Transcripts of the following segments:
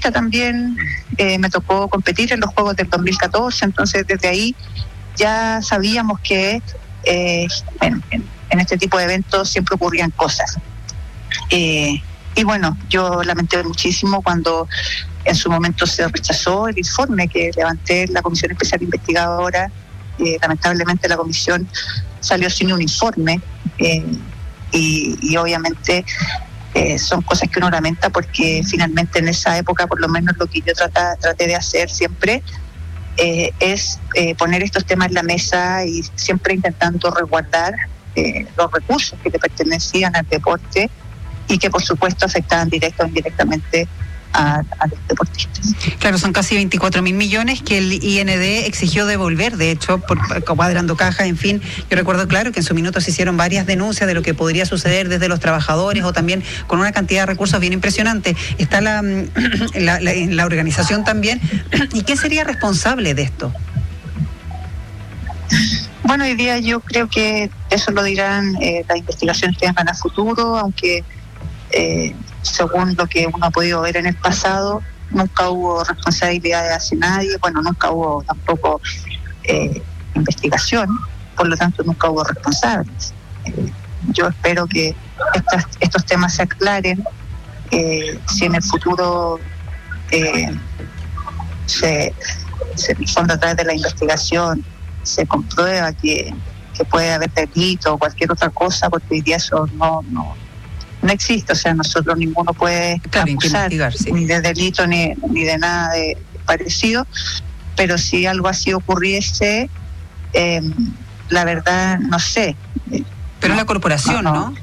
futbolista también, me tocó competir en los Juegos del 2014, entonces desde ahí ya sabíamos que en este tipo de eventos siempre ocurrían cosas. Y bueno, yo lamenté muchísimo cuando en su momento se rechazó el informe que levanté la Comisión Especial Investigadora. Lamentablemente la comisión salió sin un informe y obviamente son cosas que uno lamenta, porque finalmente en esa época, por lo menos lo que yo traté de hacer siempre es poner estos temas en la mesa y siempre intentando resguardar los recursos que le pertenecían al deporte y que por supuesto afectaban directa o indirectamente a los deportistas. Claro, son casi 24.000 millones que el IND exigió devolver, de hecho, cuadrando cajas, en fin. Yo recuerdo, claro, que en su minuto se hicieron varias denuncias de lo que podría suceder desde los trabajadores o también con una cantidad de recursos bien impresionante. Está la organización también. ¿Y quién sería responsable de esto? Bueno, hoy día yo creo que eso lo dirán las investigaciones que vengan a futuro, aunque según lo que uno ha podido ver en el pasado, nunca hubo responsabilidades hacia nadie, bueno, nunca hubo tampoco investigación, por lo tanto nunca hubo responsables. Yo espero que estos temas se aclaren, si en el futuro se a través de la investigación se comprueba que puede haber delito o cualquier otra cosa, porque hoy día eso no existe. O sea, nosotros ninguno puede acusar ni de delito ni de nada de parecido, pero si algo así ocurriese, la verdad no sé. Pero la corporación, ¿no?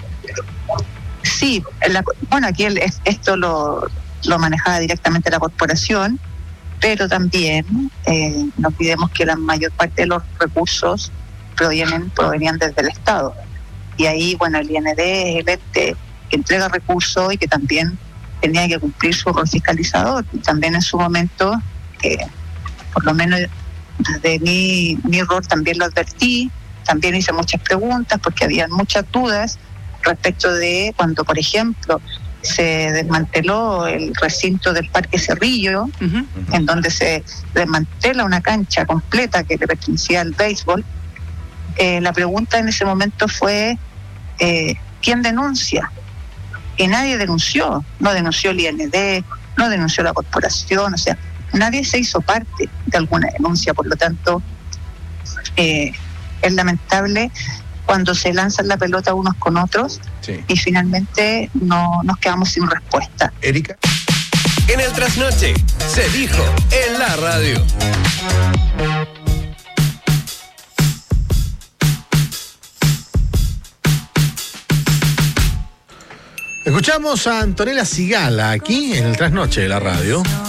Sí, bueno, aquí esto lo manejaba directamente la corporación, pero también no olvidemos que la mayor parte de los recursos provenían desde el Estado. Y ahí, bueno, el IND es el ente que entrega recursos y que también tenía que cumplir su rol fiscalizador. Y también en su momento, por lo menos desde mi rol también lo advertí, también hice muchas preguntas porque había muchas dudas respecto de cuando, por ejemplo, se desmanteló el recinto del Parque Cerrillo, en donde se desmantela una cancha completa que le pertenecía al béisbol. La pregunta en ese momento fue ¿quién denuncia? Y nadie denunció, no denunció el IND, no denunció la corporación, o sea, nadie se hizo parte de alguna denuncia. Por lo tanto, es lamentable cuando se lanzan la pelota unos con otros, sí, y finalmente no nos quedamos sin respuesta. Erika. En el Trasnoche se dijo en la radio. Escuchamos a Antonella Sigala aquí en el Trasnoche de la radio.